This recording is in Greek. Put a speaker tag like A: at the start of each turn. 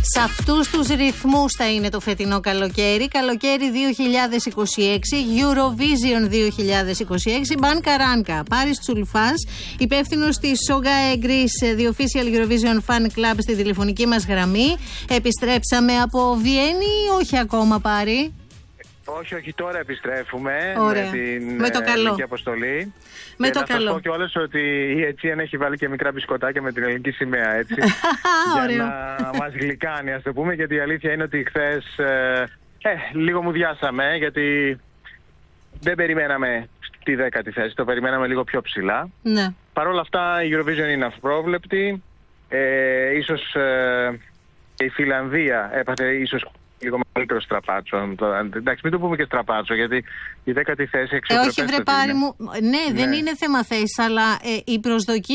A: Σε αυτούς τους ρυθμούς θα είναι το φετινό καλοκαίρι. Καλοκαίρι 2026, Eurovision 2026. Μπαν Καράνκα, Πάρης Τσουλφάς, υπεύθυνος της Soga Greece, The Official Eurovision Fan Club, στη τηλεφωνική μας γραμμή. Επιστρέψαμε από Βιέννη ή όχι ακόμα, Πάρη?
B: Όχι, τώρα επιστρέφουμε.
A: Ωραία.
B: Με την
A: με το καλό.
B: ελληνική αποστολή.
A: Με
B: και
A: το
B: να
A: καλό.
B: σας πω κιόλας ότι η Αιτζίαν έχει βάλει και μικρά μπισκοτάκια με την ελληνική σημαία, έτσι. για να μας γλυκάνει, ας το πούμε, γιατί η αλήθεια είναι ότι χθες λίγο μου διάσαμε, γιατί δεν περιμέναμε τη 10η θέση, το περιμέναμε λίγο πιο ψηλά.
A: Ναι.
B: Παρ' όλα αυτά η Eurovision είναι αυπρόβλεπτη. Ίσως και η Φιλανδία έπαθε ίσως λίγο μεγαλύτερο στραπάτσο. Εντάξει, μην το πούμε και στραπάτσο, γιατί η 10η θέση εξωπρεπέστατη.
A: Όχι, βρε Πάρη μου. Ναι, δεν είναι θέμα θέση, αλλά η προσδοκία